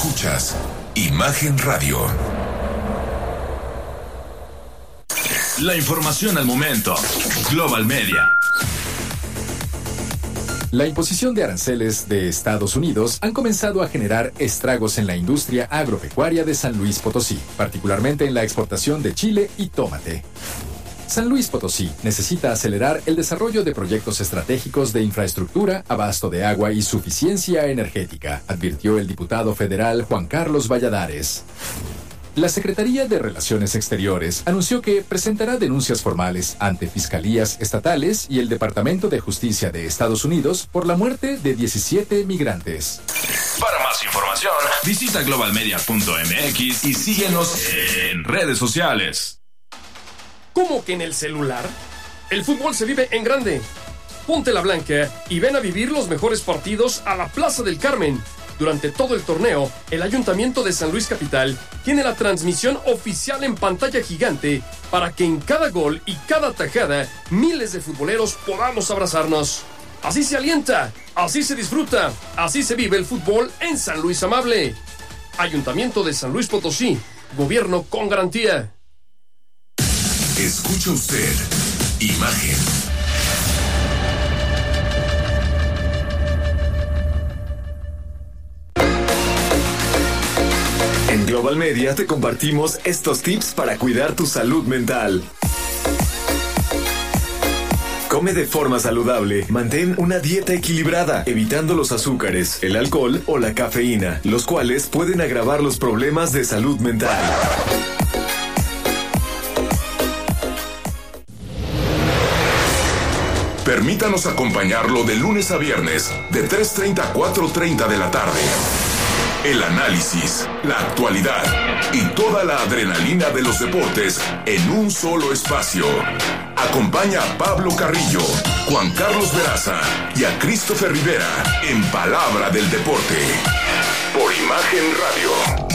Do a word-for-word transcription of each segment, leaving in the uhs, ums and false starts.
Escuchas Imagen Radio. La información al momento. Global Media. La imposición de aranceles de Estados Unidos han comenzado a generar estragos en la industria agropecuaria de San Luis Potosí, particularmente en la exportación de chile y tomate. San Luis Potosí necesita acelerar el desarrollo de proyectos estratégicos de infraestructura, abasto de agua y suficiencia energética, advirtió el diputado federal Juan Carlos Valladares. La Secretaría de Relaciones Exteriores anunció que presentará denuncias formales ante fiscalías estatales y el Departamento de Justicia de Estados Unidos por la muerte de diecisiete migrantes. Para más información, visita global media punto m x y síguenos en redes sociales. ¿Cómo que en el celular? El fútbol se vive en grande. Ponte la blanca y ven a vivir los mejores partidos a la Plaza del Carmen. Durante todo el torneo, el Ayuntamiento de San Luis Capital tiene la transmisión oficial en pantalla gigante para que en cada gol y cada tajada miles de futboleros podamos abrazarnos. Así se alienta, así se disfruta, así se vive el fútbol en San Luis Amable. Ayuntamiento de San Luis Potosí, gobierno con garantía. Escucha usted Imagen. En Global Media te compartimos estos tips para cuidar tu salud mental. Come de forma saludable. Mantén una dieta equilibrada, evitando los azúcares, el alcohol o la cafeína, los cuales pueden agravar los problemas de salud mental. Permítanos acompañarlo de lunes a viernes, de tres treinta a cuatro treinta de la tarde. El análisis, la actualidad y toda la adrenalina de los deportes en un solo espacio. Acompaña a Pablo Carrillo, Juan Carlos Veraza y a Christopher Rivera en Palabra del Deporte. Por Imagen Radio.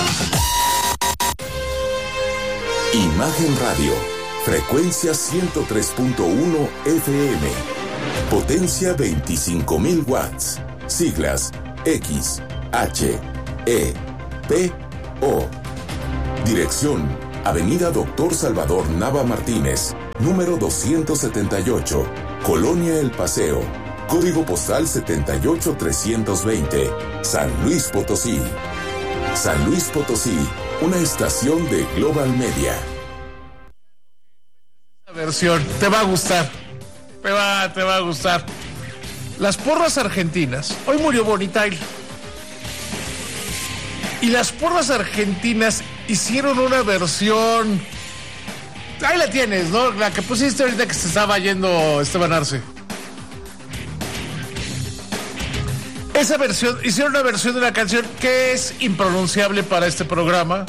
Imagen Radio. Frecuencia ciento tres punto uno F M. Potencia veinticinco mil watts. Siglas X, H, E, P, O. Dirección: Avenida Doctor Salvador Nava Martínez, número doscientos setenta y ocho, Colonia El Paseo. Código postal setenta y ocho trescientos veinte, San Luis Potosí. San Luis Potosí, una estación de Global Media. Versión, te va a gustar, te va, te va a gustar. Las porras argentinas. Hoy murió Bonnie Tyler. Y las porras argentinas hicieron una versión. Ahí la tienes, ¿no? La que pusiste ahorita que se estaba yendo Esteban Arce. Esa versión, hicieron una versión de una canción que es impronunciable para este programa.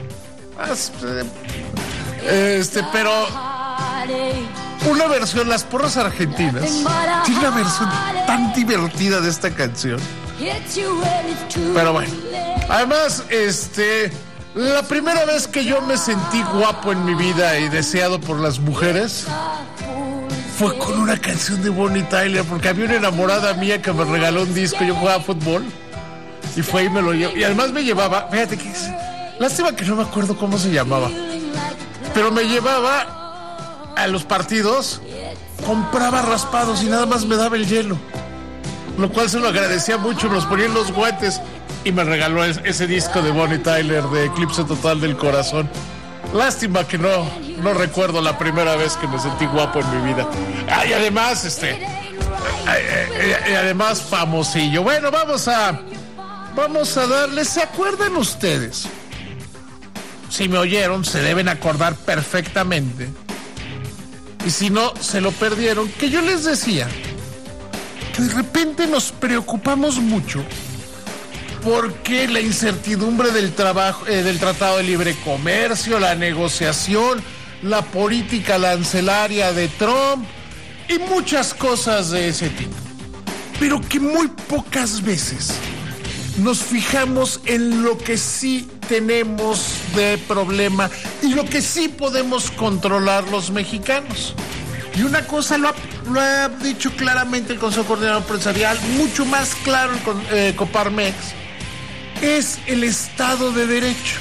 Este, pero una versión, las porras argentinas tiene una versión tan divertida de esta canción. Pero bueno, además, este, la primera vez que yo me sentí guapo en mi vida y deseado por las mujeres fue con una canción de Bonnie Tyler, porque había una enamorada mía que me regaló un disco. Yo jugaba fútbol y fue y me lo llevó, y además me llevaba, fíjate que es, lástima que no me acuerdo cómo se llamaba, pero me llevaba a los partidos, compraba raspados y nada más me daba el hielo, lo cual se lo agradecía mucho. Me los ponía en los guantes y me regaló ese disco de Bonnie Tyler, de Eclipse Total del Corazón. Lástima que no, no recuerdo la primera vez que me sentí guapo en mi vida. Ah, y además, este, y además famosillo. Bueno, vamos a, vamos a darle. ¿Se acuerdan ustedes? Si me oyeron, se deben acordar perfectamente. Y si no, se lo perdieron, que yo les decía que de repente nos preocupamos mucho porque la incertidumbre del trabajo, eh, del Tratado de Libre Comercio, la negociación, la política arancelaria de Trump y muchas cosas de ese tipo. Pero que muy pocas veces nos fijamos en lo que sí tenemos de problema y lo que sí podemos controlar los mexicanos. Y una cosa lo ha, lo ha dicho claramente el Consejo Coordinador Empresarial, mucho más claro el eh, Coparmex, es el Estado de Derecho.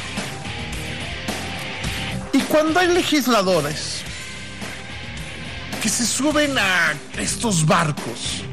Y cuando hay legisladores que se suben a estos barcos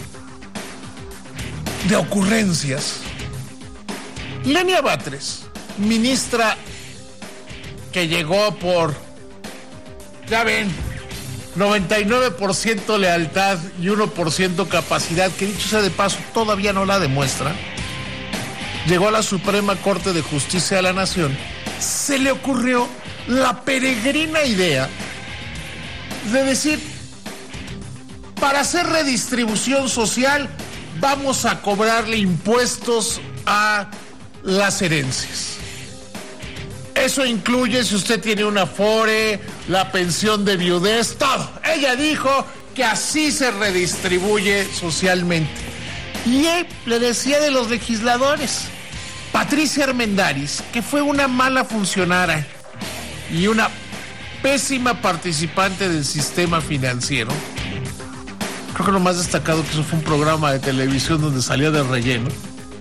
de ocurrencias, Lenia Batres, ministra que llegó por, ya ven, noventa y nueve por ciento lealtad y uno por ciento capacidad, que dicho sea de paso, todavía no la demuestra, llegó a la Suprema Corte de Justicia de la Nación, se le ocurrió la peregrina idea de decir, para hacer redistribución social, vamos a cobrarle impuestos a las herencias. Eso incluye si usted tiene una Afore, la pensión de viudez, todo. Ella dijo que así se redistribuye socialmente. Y él le decía de los legisladores, Patricia Armendáriz, que fue una mala funcionaria y una pésima participante del sistema financiero. Creo que lo más destacado que eso fue un programa de televisión donde salía de relleno.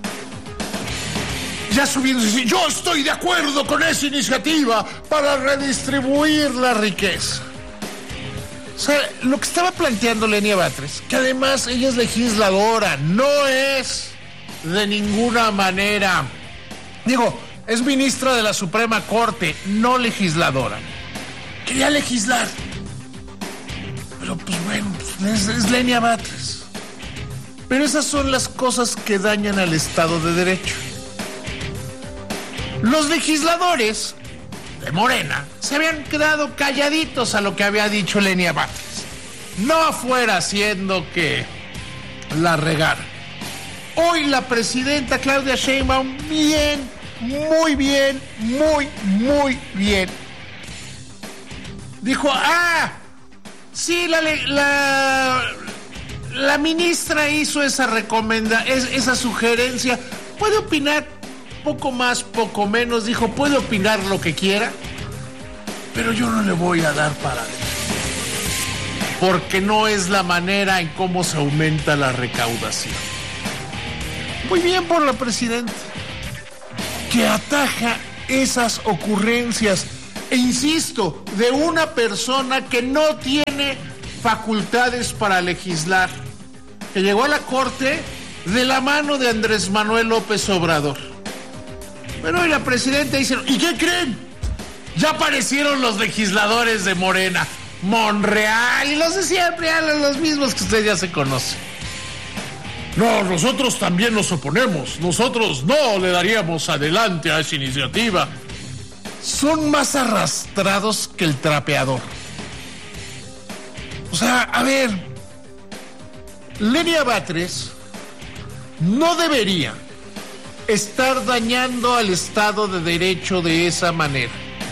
Ya subiendo y diciendo, yo estoy de acuerdo con esa iniciativa para redistribuir la riqueza. O sea, lo que estaba planteando Lenia Batres, que además ella es legisladora, no es de ninguna manera, digo, es ministra de la Suprema Corte, no legisladora. Quería legislar. Pero pues bueno, pues, es, es Lenia Batres. Pero esas son las cosas que dañan al Estado de Derecho. Los legisladores de Morena se habían quedado calladitos a lo que había dicho Lenia Batres. No fuera haciendo que la regara. Hoy la presidenta Claudia Sheinbaum, bien, muy bien, muy, muy bien. Dijo, ah, sí, la, la, la ministra hizo esa recomenda, es, esa sugerencia. ¿Puede opinar? Poco más, poco menos, dijo, puede opinar lo que quiera, pero yo no le voy a dar para adentro, porque no es la manera en cómo se aumenta la recaudación. Muy bien por la presidenta, que ataja esas ocurrencias, e insisto, de una persona que no tiene facultades para legislar, que llegó a la Corte de la mano de Andrés Manuel López Obrador. Pero hoy la presidenta dice, ¿y qué creen? Ya aparecieron los legisladores de Morena, Monreal y los de siempre, los mismos que usted ya se conoce. No, nosotros también nos oponemos, nosotros no le daríamos adelante a esa iniciativa. Son más arrastrados que el trapeador. O sea, a ver, Lenia Batres no debería estar dañando al Estado de Derecho de esa manera,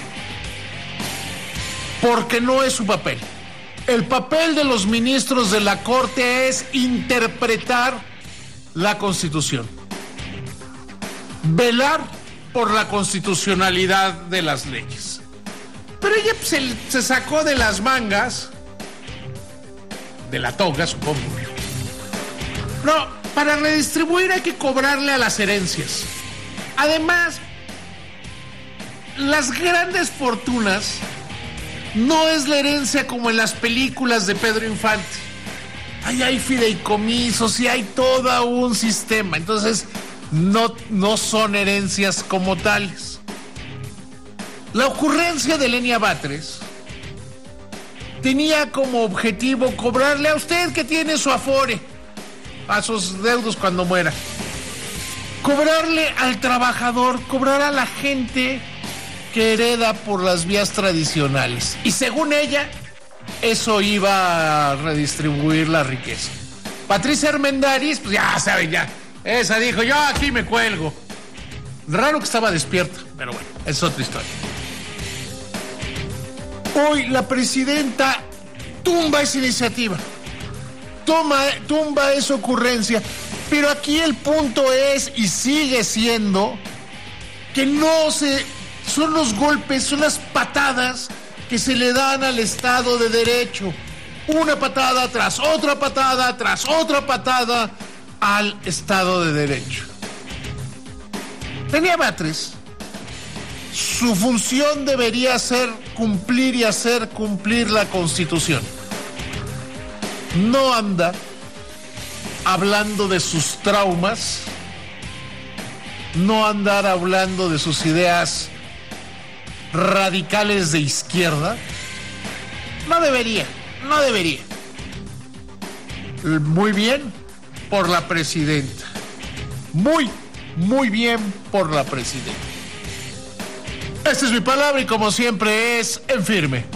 porque no es su papel. El papel de los ministros de la Corte es interpretar la Constitución, velar por la constitucionalidad de las leyes. Pero ella se, se sacó de las mangas, de la toga, supongo. No, para redistribuir hay que cobrarle a las herencias. Además, las grandes fortunas no es la herencia como en las películas de Pedro Infante. Ahí hay fideicomisos y hay todo un sistema. Entonces, no, no son herencias como tales. La ocurrencia de Lenia Batres tenía como objetivo cobrarle a usted que tiene su Afore, a sus deudos cuando muera, cobrarle al trabajador, cobrar a la gente que hereda por las vías tradicionales. Y según ella, eso iba a redistribuir la riqueza. Patricia Armendáriz, pues ya saben, ya, esa dijo, yo aquí me cuelgo. Raro que estaba despierta, pero bueno, es otra historia. Hoy la presidenta tumba esa iniciativa. Toma, tumba esa ocurrencia, pero aquí el punto es y sigue siendo que no se, son los golpes, son las patadas que se le dan al Estado de Derecho, una patada tras otra patada tras otra patada al Estado de Derecho. Lenia Batres, su función debería ser cumplir y hacer cumplir la Constitución. No anda hablando de sus traumas, no andar hablando de sus ideas radicales de izquierda. No debería, no debería. Muy bien por la presidenta. Muy, muy bien por la presidenta. Esta es mi palabra y como siempre es en firme.